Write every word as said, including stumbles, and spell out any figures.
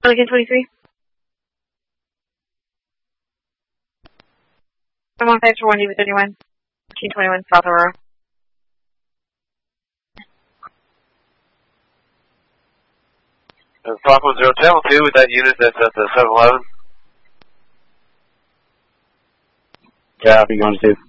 Lincoln twenty-three. I'm on face for one, D V thirty-one. fifteen twenty-one, South Aurora. And Fox one zero channel two with that unit that's at the seven eleven. Copy, going to two.